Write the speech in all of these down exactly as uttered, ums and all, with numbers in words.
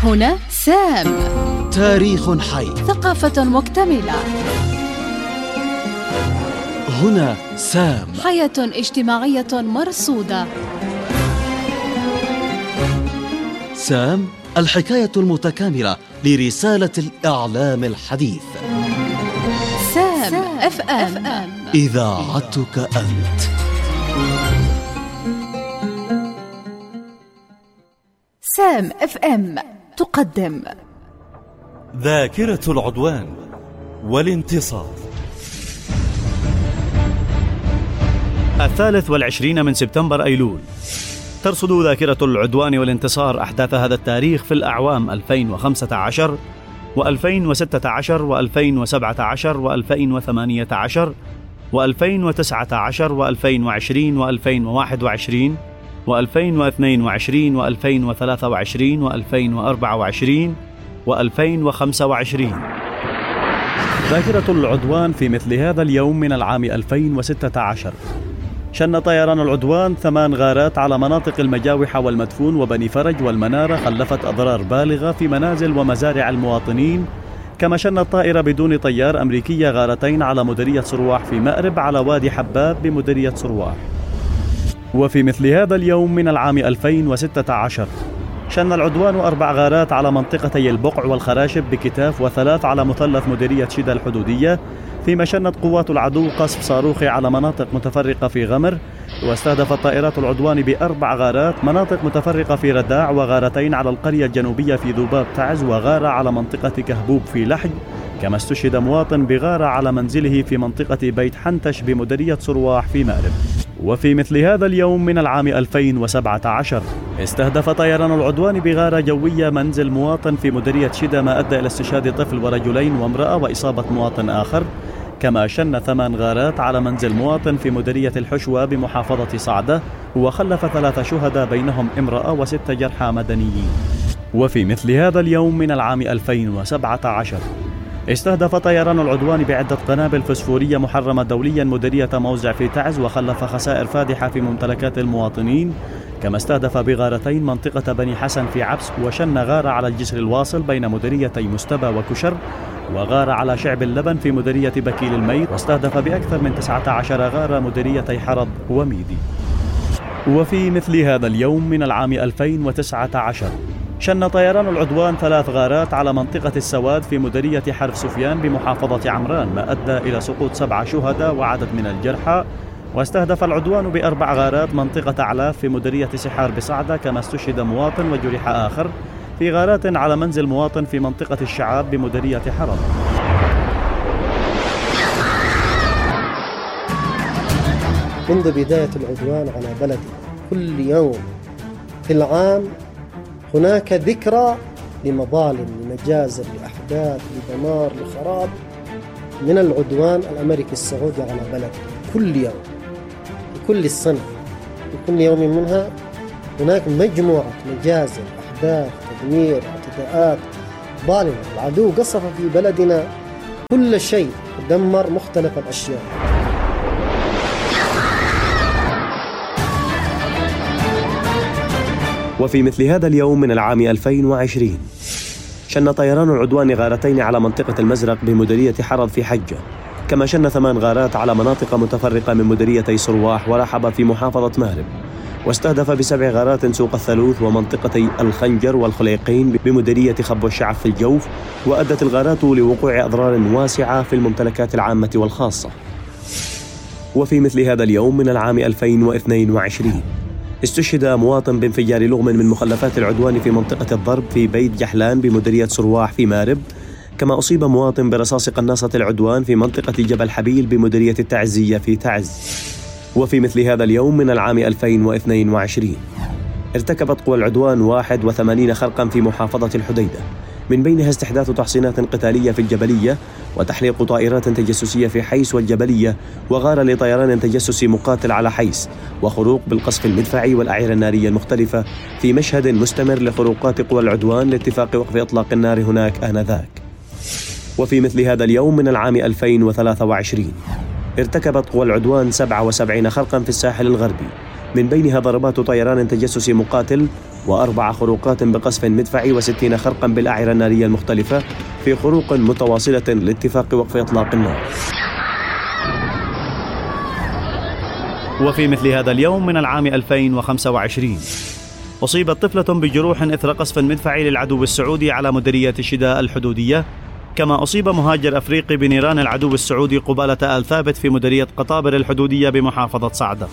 هنا سام. تاريخ حي، ثقافة مكتملة. هنا سام. حياة اجتماعية مرصودة. سام، الحكاية المتكاملة لرسالة الإعلام الحديث. سام اف ام، إذاعتك أنت. سام اف ام تقدم ذاكرة العدوان والانتصار. الثالث والعشرين من سبتمبر أيلول ترصد ذاكرة العدوان والانتصار أحداث هذا التاريخ في الأعوام ألفين وخمسة عشر وألفين وستة عشر وألفين وسبعة عشر وألفين وثمانية عشر وألفين وتسعة عشر وألفين وعشرين وألفين وواحد وعشرين وألفين واثنين وعشرين وألفين وثلاثة وعشرين وألفين وأربعة وعشرين وألفين وخمسة وعشرين. ذاكرة العدوان في مثل هذا اليوم من العام ألفين وستة عشر شن طيران العدوان ثمان غارات على مناطق المجاوح والمدفون وبني فرج والمنارة، خلفت أضرار بالغة في منازل ومزارع المواطنين. كما شن الطائرة بدون طيار أمريكية غارتين على مديرية صرواح في مأرب على وادي حباب بمديرية صرواح. وفي مثل هذا اليوم من العام ألفين وستة عشر شن العدوان أربع غارات على منطقتي البقع والخراشب بكتاف، وثلاث على مثلث مديرية شدة الحدودية، فيما شنت قوات العدو قصف صاروخي على مناطق متفرقة في غمر. واستهدفت طائرات العدوان بأربع غارات مناطق متفرقة في رداع، وغارتين على القرية الجنوبية في ذباب تعز، وغارة على منطقة كهبوب في لحج. كما استشهد مواطن بغارة على منزله في منطقة بيت حنتش بمديرية صرواح في مأرب. وفي مثل هذا اليوم من العام ألفين وسبعة عشر استهدف طيران العدوان بغارة جوية منزل مواطن في مديرية شدة، ما أدى إلى استشهاد طفل ورجلين وامرأة وإصابة مواطن آخر. كما شن ثمان غارات على منزل مواطن في مديرية الحشوة بمحافظة صعدة، وخلف ثلاثة شهداء بينهم امرأة وست جرحى مدنيين. وفي مثل هذا اليوم من العام ألفين وسبعة عشر استهدف طيران العدوان بعدة قنابل فسفورية محرمة دوليا مديرية موزع في تعز، وخلف خسائر فادحة في ممتلكات المواطنين. كما استهدف بغارتين منطقة بني حسن في عبس، وشن غارة على الجسر الواصل بين مديريتي مستبى وكشر، وغارة على شعب اللبن في مديرية بكيل الميت. واستهدف بأكثر من تسعة عشر غارة مديريتي حرض وميدي. وفي مثل هذا اليوم من العام ألفين وتسعة عشر شن طيران العدوان ثلاث غارات على منطقة السواد في مديرية حرف سفيان بمحافظة عمران، ما أدى إلى سقوط سبعة شهداء وعدد من الجرحى. واستهدف العدوان بأربع غارات منطقة أعلاف في مديرية سحار بصعدة، كما استشهد مواطن وجرح آخر في غارات على منزل مواطن في منطقة الشعاب بمديرية حرب. منذ بداية العدوان على بلدي كل يوم في العام هناك ذكرى لمظالم، لمجازر، لأحداث، لدمار، لخراب من العدوان الأمريكي السعودي على بلدي. كل يوم، كل السنة، كل يوم منها هناك مجموعة مجازر، أحداث، تدمير، اعتداءات ظالمة. العدو قصف في بلدنا كل شيء، دمر مختلف الأشياء. وفي مثل هذا اليوم من العام ألفين وعشرين شن طيران العدوان غارتين على منطقة المزرق بمديرية حرض في حجة. كما شن ثمان غارات على مناطق متفرقة من مديريتي صرواح ورحبة في محافظة مأرب. واستهدف بسبع غارات سوق الثلوث ومنطقتي الخنجر والخليقين بمديرية خب والشعب في الجوف. وأدت الغارات لوقوع أضرار واسعة في الممتلكات العامة والخاصة. وفي مثل هذا اليوم من العام ألفين واثنين وعشرين استشهد مواطن بانفجار لغم من مخلفات العدوان في منطقة الضرب في بيت جحلان بمديرية صرواح في مأرب. كما أصيب مواطن برصاص قناصة العدوان في منطقة جبل حبيل بمديرية التعزية في تعز. وفي مثل هذا اليوم من العام ألفين واثنين وعشرين ارتكبت قوى العدوان واحد وثمانين خرقا في محافظة الحديدة، من بينها استحداث تحصينات قتالية في الجبلية، وتحليق طائرات تجسسية في حيس والجبلية، وغارة لطيران تجسسي مقاتل على حيس، وخروق بالقصف المدفعي والأعيرة النارية المختلفة في مشهد مستمر لخروقات قوى العدوان لاتفاق وقف إطلاق النار هناك آنذاك. وفي مثل هذا اليوم من العام ألفين وثلاثة وعشرين ارتكبت قوى العدوان سبعة وسبعين خرقا في الساحل الغربي، من بينها ضربات طيران تجسسي مقاتل وأربع خروقات بقصف مدفعي وستين خرقا بالأعيرة النارية المختلفة في خروق متواصلة لاتفاق وقف إطلاق النار. وفي مثل هذا اليوم من العام ألفين وخمسة وعشرين أصيبت طفلة بجروح إثر قصف مدفعي للعدو السعودي على مديرية شداء الحدودية، كما أصيب مهاجر أفريقي بنيران العدو السعودي قبالة آل ثابت في مديرية قطابر الحدودية بمحافظة صعدة.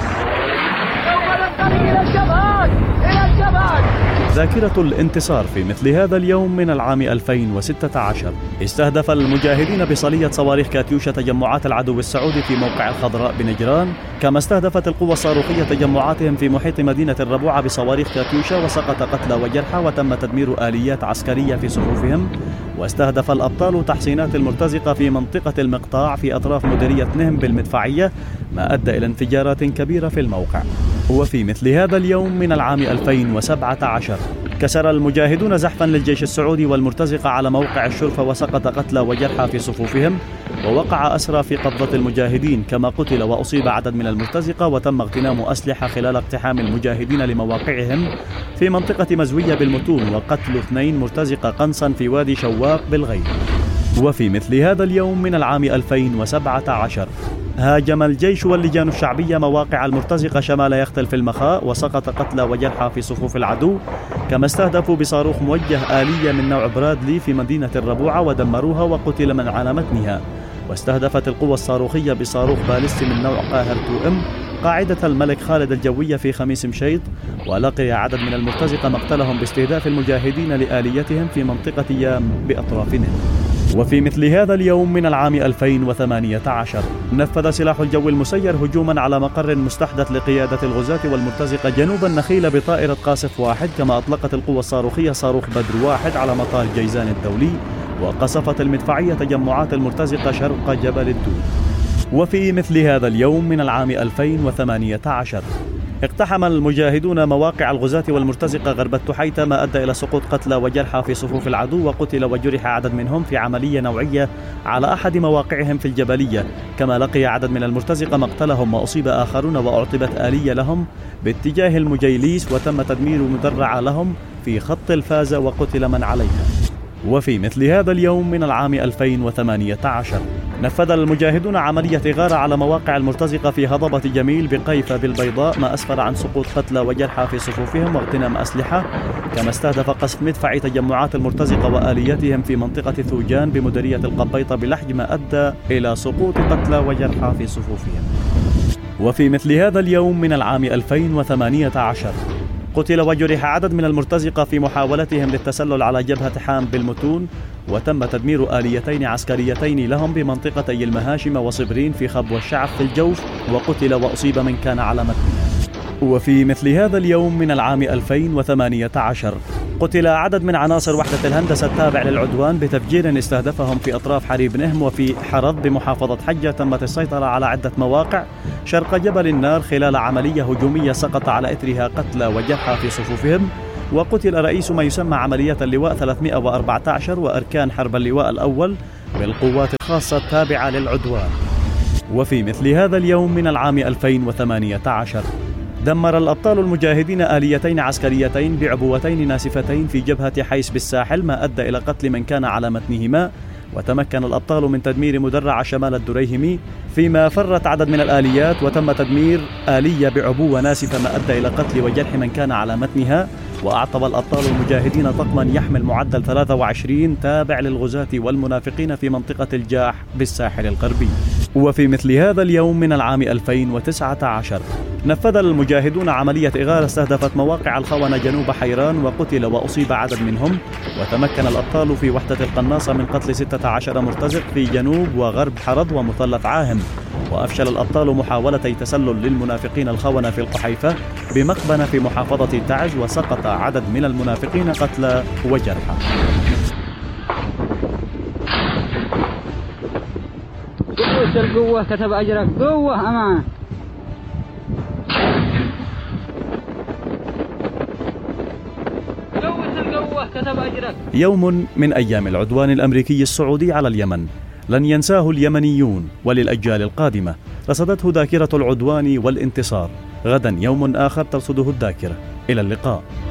ذاكرة الانتصار في مثل هذا اليوم من العام ألفين وستة عشر استهدف المجاهدين بصلية صواريخ كاتيوشا تجمعات العدو السعودي في موقع الخضراء بنجران، كما استهدفت القوى الصاروخية تجمعاتهم في محيط مدينة الربوعة بصواريخ كاتيوشا وسقط قتلى وجرحى وتم تدمير آليات عسكرية في صفوفهم. واستهدف الأبطال تحصينات المرتزقة في منطقة المقطاع في أطراف مديرية نهم بالمدفعية، ما أدى إلى انفجارات كبيرة في الموقع. وفي مثل هذا اليوم من العام ألفين وسبعة عشر كسر المجاهدون زحفا للجيش السعودي والمرتزقة على موقع الشرفة وسقط قتلى وجرحى في صفوفهم، ووقع أسرى في قبضة المجاهدين، كما قتل وأصيب عدد من المرتزقة وتم اغتنام أسلحة خلال اقتحام المجاهدين لمواقعهم في منطقة مزوية بالمتون، وقتل اثنين مرتزقة قنصا في وادي شواق بالغيب. وفي مثل هذا اليوم من العام ألفين وسبعة عشر هاجم الجيش واللجان الشعبية مواقع المرتزقة شمال يختل في المخاء وسقط قتلى وجرحى في صفوف العدو، كما استهدفوا بصاروخ موجه آلية من نوع برادلي في مدينة الربوعة ودمروها وقتل من على متنها. واستهدفت القوى الصاروخية بصاروخ باليستي من نوع قاهر تو ام قاعدة الملك خالد الجوية في خميس مشيط، ولقي عدد من المرتزقة مقتلهم باستهداف المجاهدين لآليتهم في منطقة يام بأطراف نهم. وفي مثل هذا اليوم من العام ألفين وثمانية عشر نفذ سلاح الجو المسير هجوما على مقر مستحدث لقيادة الغزاة والمرتزقة جنوب النخيل بطائرة قاصف واحد، كما أطلقت القوى الصاروخية صاروخ بدر واحد على مطار جيزان الدولي، وقصفت المدفعية تجمعات المرتزقة شرق جبل الدود. وفي مثل هذا اليوم من العام ألفين وثمانية عشر اقتحم المجاهدون مواقع الغزاة والمرتزقة غرب التحيتة، ما أدى إلى سقوط قتلى وجرحى في صفوف العدو، وقتل وجرح عدد منهم في عملية نوعية على أحد مواقعهم في الجبلية، كما لقي عدد من المرتزقة مقتلهم وأصيب آخرون وأعطبت آلية لهم باتجاه المجيليس، وتم تدمير مدرعة لهم في خط الفازة وقتل من عليها. وفي مثل هذا اليوم من العام ألفين وثمانية عشر نفذ المجاهدون عملية إغارة على مواقع المرتزقة في هضبة جميل بقيفة بالبيضاء، ما أسفر عن سقوط قتلى وجرحى في صفوفهم واغتنام أسلحة، كما استهدف قصف مدفعي تجمعات المرتزقة وآليتهم في منطقة ثوجان بمديرية القبيطة بلحج، ما أدى إلى سقوط قتلى وجرحى في صفوفهم. وفي مثل هذا اليوم من العام ألفين وثمانية عشر قتل وجرح عدد من المرتزقة في محاولتهم للتسلل على جبهة حام بالمتون، وتم تدمير آليتين عسكريتين لهم بمنطقتي المهاشم وصبرين في خبو الشعف في الجوف، وقتل وأصيب من كان على متنها. وفي مثل هذا اليوم من العام ألفين وثمانية عشر قتل عدد من عناصر وحدة الهندسة التابع للعدوان بتفجير استهدفهم في أطراف حريب نهم وفي حرض بمحافظة حجة. تمت السيطرة على عدة مواقع شرق جبل النار خلال عملية هجومية سقط على إثرها قتلى وجرحى في صفوفهم، وقتل رئيس ما يسمى عملية اللواء ثلاثمئة وأربعة عشر وأركان حرب اللواء الأول بالقوات الخاصة التابعة للعدوان. وفي مثل هذا اليوم من العام ألفين وثمانية عشر دمر الأبطال المجاهدين آليتين عسكريتين بعبوتين ناسفتين في جبهة حيس بالساحل، ما أدى إلى قتل من كان على متنهما، وتمكن الأبطال من تدمير مدرعة شمال الدريهمي، فيما فرت عدد من الآليات وتم تدمير آلية بعبوة ناسفة، ما أدى إلى قتل وجرح من كان على متنها. وأعطب الأبطال المجاهدين طقما يحمل معدل ثلاثة وعشرين تابع للغزاة والمنافقين في منطقة الجاح بالساحل الغربي. وفي مثل هذا اليوم من العام ألفين وتسعة عشر نفذ المجاهدون عملية إغارة استهدفت مواقع الخونة جنوب حيران، وقتل وأصيب عدد منهم، وتمكن الأبطال في وحدة القناصة من قتل ستة عشر مرتزق في جنوب وغرب حرض ومثلث عاهم. وأفشل الأبطال محاولتي تسلل للمنافقين الخونة في القحيفة بمقبنة في محافظة تعز، وسقط عدد من المنافقين قتلى وجرحى. قوة القوة كتب أجرك، قوة أمانة. قوة القوة كتب أجرك. يوم من أيام العدوان الأمريكي السعودي على اليمن لن ينساه اليمنيون وللأجيال القادمة. رصدته ذاكرة العدوان والانتصار غدا يوم آخر ترصده الذاكرة. إلى اللقاء.